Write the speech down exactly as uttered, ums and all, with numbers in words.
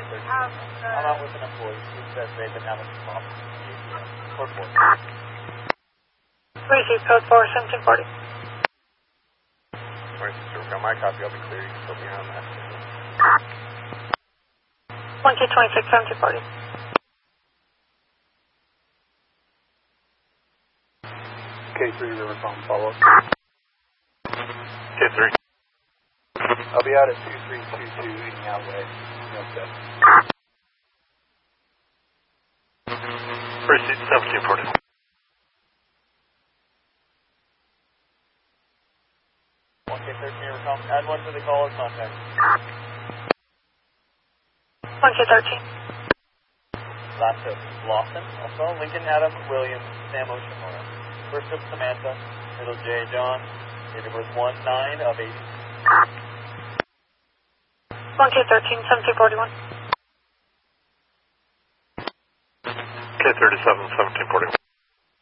Um, I'm out with an employee who says they've been having some problems with the A T M. Code four. Receive code four, seventeen forty. twenty-six, got my copy. I'll be clear. You can put me on that. one Q twenty-six, seventeen forty. K three, Riverfront, follow up. K three. I'll be out at two three two two, Eating Out Way. No step. Receipt seventeen forty. one K thirteen, Riverfront. Add one to the caller contact. one Q thirteen. Last up, Lawson, also Lincoln, Adam, Williams, Sam Oceanmore. First up, Samantha. Middle J, John. Date of birth one nine of eighty. one Q thirteen, seventeen forty-one. K thirty-seven, seventeen forty-one.